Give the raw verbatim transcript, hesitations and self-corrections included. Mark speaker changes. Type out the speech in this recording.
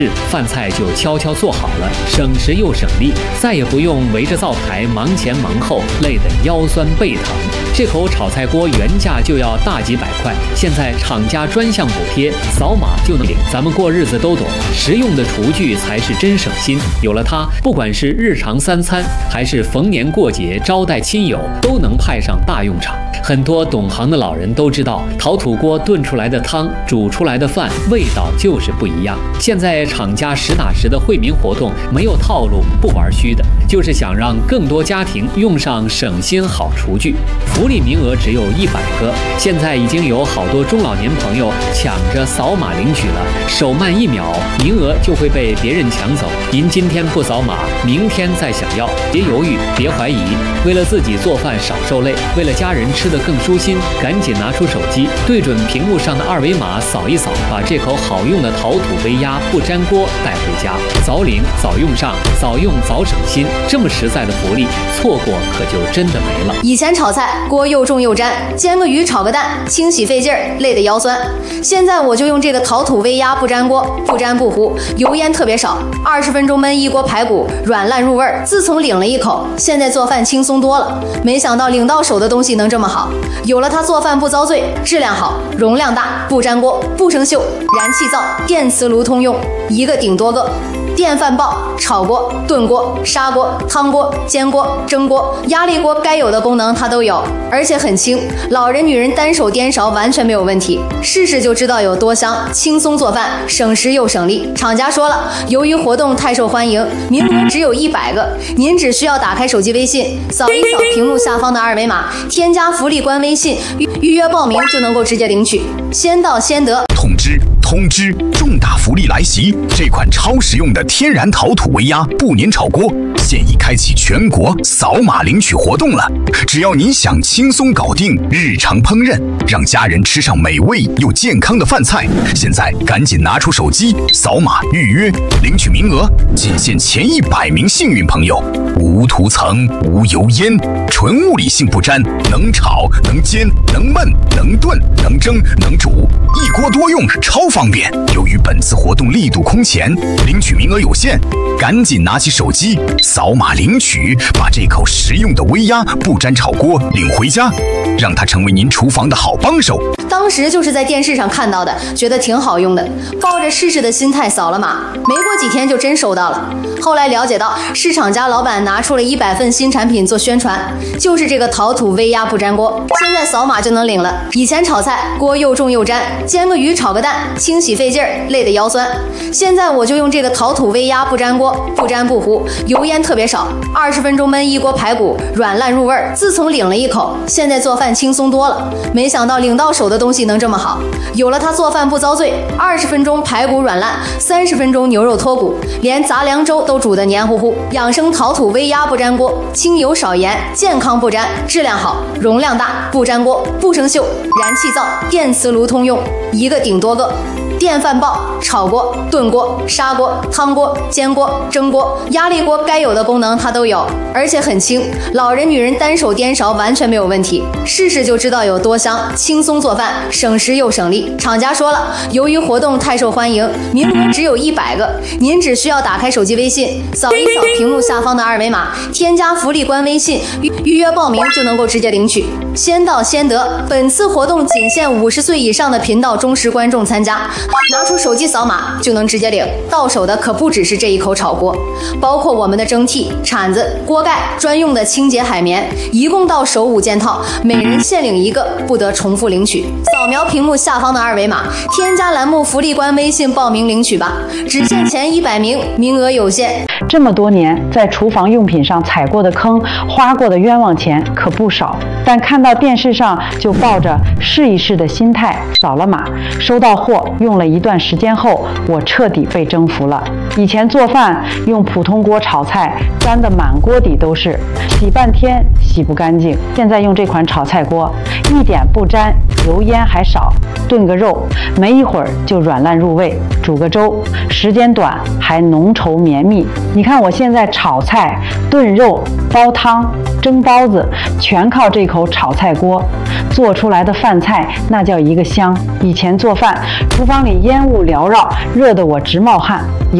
Speaker 1: 饭菜就悄悄做好了，省时又省力，再也不用围着灶台忙前忙后，累得腰酸背疼。这口炒菜锅原价就要大几百块，现在厂家专项补贴，扫码就能领。咱们过日子都懂，实用的厨具才是真省心。有了它，不管是日常三餐，还是逢年过节招待亲友，都能派上大用场。很多懂行的老人都知道，陶土锅炖出来的汤、煮出来的饭，味道就是不一样。现在厂家实打实的惠民活动，没有套路，不玩虚的，就是想让更多家庭用上省心好厨具。福利名额只有一百个，现在已经有好多中老年朋友抢着扫码领取了，手慢一秒，名额就会被别人抢走。您今天不扫码，明天再想要，别犹豫，别怀疑。为了自己做饭少受累，为了家人吃得更舒心，赶紧拿出手机，对准屏幕上的二维码扫一扫，把这口好用的陶土微压不粘锅带回家，早领早用上，早用早省心。这么实在的福利，错过可就真的没了。
Speaker 2: 以前炒菜锅又重又粘，煎个鱼炒个蛋清洗费劲儿，累得腰酸。现在我就用这个陶土微压不粘锅，不粘不糊，油烟特别少，二十分钟焖一锅排骨，软烂入味儿。自从领了一口，现在做饭轻松多了。没想到领到手的东西能这么好，有了它做饭不遭罪，质量好，容量大，不粘锅，不生锈，燃气灶、电磁炉通用，一个顶多个。电饭煲、炒锅、炖锅、砂锅、汤锅、煎锅、蒸锅、压力锅，该有的功能它都有，而且很轻，老人女人单手颠勺完全没有问题。试试就知道有多香，轻松做饭，省时又省力。厂家说了，由于活动太受欢迎，名额只有一百个，您只需要打开手机微信，扫一扫屏幕下方的二维码，添加福利官微信，预预约报名就能够直接领取，先到先得。
Speaker 3: 通知通知，重大福利来袭！这款超实用的天然陶土微压不粘炒锅现已开启全国扫码领取活动了。只要您想轻松搞定日常烹饪，让家人吃上美味又健康的饭菜，现在赶紧拿出手机扫码预约领取名额，仅限前一百名幸运朋友。无涂层、无油烟，纯物理性不粘，能炒能煎能焖能炖能蒸能煮，一锅多用，超方便。由于本次活动力度空前，领取名额有限，赶紧拿起手机扫码领取，把这口实用的微压不粘炒锅领回家，让它成为您厨房的好帮手。
Speaker 2: 当时就是在电视上看到的，觉得挺好用的，抱着试试的心态扫了码，没过几天就真收到了。后来了解到，市场家老板拿出了一百份新产品做宣传，就是这个陶土微压不粘锅，现在扫码就能领了。以前炒菜锅又重又粘，煎个鱼炒个蛋清洗费劲儿，累得腰酸。现在我就用这个陶土微压不粘锅，不粘不糊，油烟特别少，二十分钟焖一锅排骨，软烂入味儿。自从领了一口，现在做饭轻松多了。没想到领到手的东西能这么好，有了它做饭不遭罪，二十分钟排骨软烂，三十分钟牛肉脱骨，连杂粮粥都煮得黏糊糊。养生陶土微压不粘锅，轻油少盐，健康不粘，质量好，容量大，不粘锅，不生锈，燃气灶、电磁炉通用，一个顶多个。电饭煲、炒锅、炖锅、砂锅、汤锅、煎锅、蒸锅、压力锅，该有的功能它都有，而且很轻，老人女人单手颠勺完全没有问题。试试就知道有多香，轻松做饭，省时又省力。厂家说了，由于活动太受欢迎，名额只有一百个，您只需要打开手机微信，扫一扫屏幕下方的二维码，添加福利官微信，预预约报名就能够直接领取，先到先得。本次活动仅限五十岁以上的频道忠实观众参加，拿出手机扫码就能直接领。到手的可不只是这一口炒锅，包括我们的蒸屉、铲子、锅盖、专用的清洁海绵，一共到手五件套，每人限领一个，不得重复领取。扫描屏幕下方的二维码，添加栏目福利官微信报名领取吧，只限前一百名，名额有限。
Speaker 4: 这么多年在厨房用品上踩过的坑，花过的冤枉钱可不少，但看到电视上就抱着试一试的心态扫了码，收到货用了一段时间后，我彻底被征服了。以前做饭用普通锅炒菜，粘得满锅底都是，洗半天洗不干净。现在用这款炒菜锅，一点不粘，油烟还少， 炖个肉，没一会儿就软烂入味；煮个粥，时间短还浓稠绵密。你看我现在炒菜、炖肉、煲汤、蒸包子，全靠这口炒菜锅做出来的饭菜，那叫一个香。以前做饭，厨房里烟雾缭绕，热得我直冒汗。